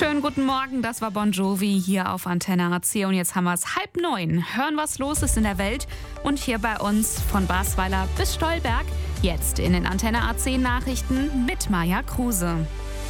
Schönen guten Morgen, das war Bon Jovi hier auf Antenne AC und jetzt haben wir es 8:30. Hören, was los ist in der Welt und hier bei uns von Basweiler bis Stolberg. Jetzt in den Antenne AC Nachrichten mit Maja Kruse.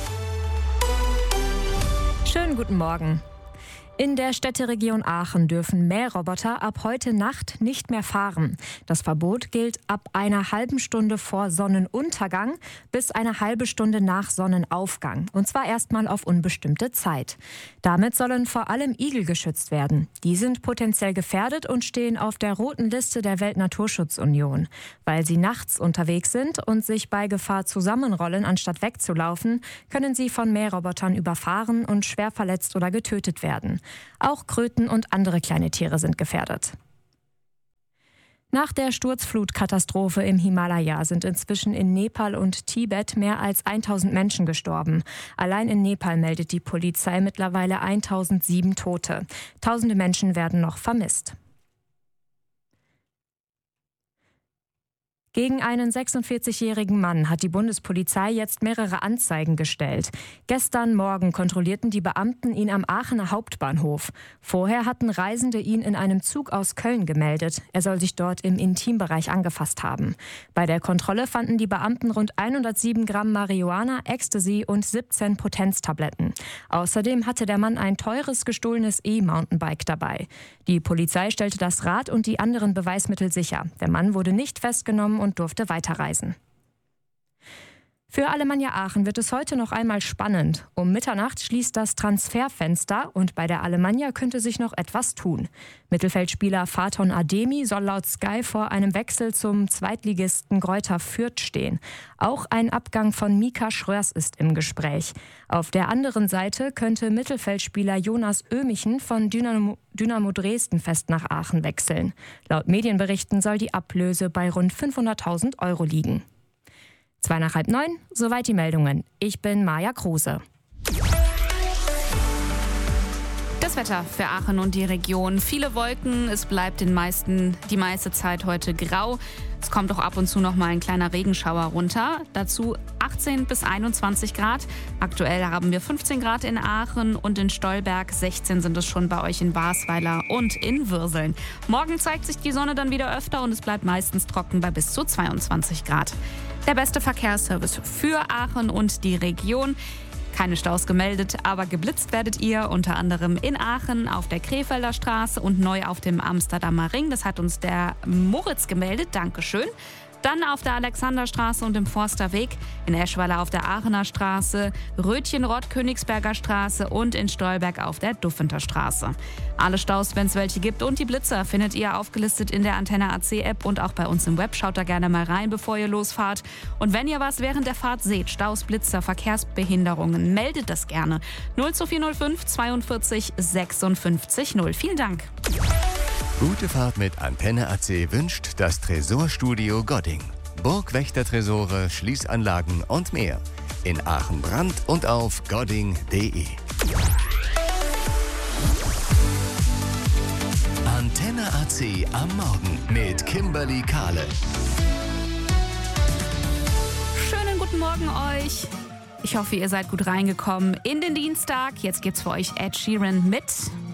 Schönen guten Morgen. In der Städteregion Aachen dürfen Mähroboter ab heute Nacht nicht mehr fahren. Das Verbot gilt ab einer halben Stunde vor Sonnenuntergang bis eine halbe Stunde nach Sonnenaufgang. Und zwar erstmal auf unbestimmte Zeit. Damit sollen vor allem Igel geschützt werden. Die sind potenziell gefährdet und stehen auf der roten Liste der Weltnaturschutzunion. Weil sie nachts unterwegs sind und sich bei Gefahr zusammenrollen, anstatt wegzulaufen, können sie von Mährobotern überfahren und schwer verletzt oder getötet werden. Auch Kröten und andere kleine Tiere sind gefährdet. Nach der Sturzflutkatastrophe im Himalaya sind inzwischen in Nepal und Tibet mehr als 1000 Menschen gestorben. Allein in Nepal meldet die Polizei mittlerweile 1007 Tote. Tausende Menschen werden noch vermisst. Gegen einen 46-jährigen Mann hat die Bundespolizei jetzt mehrere Anzeigen gestellt. Gestern Morgen kontrollierten die Beamten ihn am Aachener Hauptbahnhof. Vorher hatten Reisende ihn in einem Zug aus Köln gemeldet. Er soll sich dort im Intimbereich angefasst haben. Bei der Kontrolle fanden die Beamten rund 107 Gramm Marihuana, Ecstasy und 17 Potenztabletten. Außerdem hatte der Mann ein teures gestohlenes E-Mountainbike dabei. Die Polizei stellte das Rad und die anderen Beweismittel sicher. Der Mann wurde nicht festgenommen und durfte weiterreisen. Für Alemannia Aachen wird es heute noch einmal spannend. Um Mitternacht schließt das Transferfenster und bei der Alemannia könnte sich noch etwas tun. Mittelfeldspieler Faton Ademi soll laut Sky vor einem Wechsel zum Zweitligisten Greuther Fürth stehen. Auch ein Abgang von Mika Schröers ist im Gespräch. Auf der anderen Seite könnte Mittelfeldspieler Jonas Ömichen von Dynamo Dresden fest nach Aachen wechseln. Laut Medienberichten soll die Ablöse bei rund 500.000 € liegen. 8:45, soweit die Meldungen. Ich bin Maja Kruse. Das Wetter für Aachen und die Region. Viele Wolken, es bleibt die meiste Zeit heute grau. Es kommt auch ab und zu noch mal ein kleiner Regenschauer runter. Dazu 18 bis 21 Grad. Aktuell haben wir 15 Grad in Aachen und in Stolberg. 16 sind es schon bei euch in Basweiler und in Würseln. Morgen zeigt sich die Sonne dann wieder öfter und es bleibt meistens trocken bei bis zu 22 Grad. Der beste Verkehrsservice für Aachen und die Region. Keine Staus gemeldet, aber geblitzt werdet ihr unter anderem in Aachen auf der Krefelder Straße und neu auf dem Amsterdamer Ring. Das hat uns der Moritz gemeldet. Dankeschön. Dann auf der Alexanderstraße und im Forsterweg, in Eschweiler auf der Aachener Straße, Rötchenrott, Königsberger Straße und in Stolberg auf der Duffenter Straße. Alle Staus, wenn es welche gibt und die Blitzer findet ihr aufgelistet in der Antenne AC App und auch bei uns im Web. Schaut da gerne mal rein, bevor ihr losfahrt. Und wenn ihr was während der Fahrt seht, Staus, Blitzer, Verkehrsbehinderungen, meldet das gerne. 02405 42 56 0. Vielen Dank. Gute Fahrt mit Antenne AC wünscht das Tresorstudio Godding. Burgwächtertresore, Schließanlagen und mehr. In Aachen-Brand und auf godding.de. Antenne AC am Morgen mit Kimberly Kahle. Schönen guten Morgen euch. Ich hoffe, ihr seid gut reingekommen in den Dienstag. Jetzt gibt's für euch Ed Sheeran mit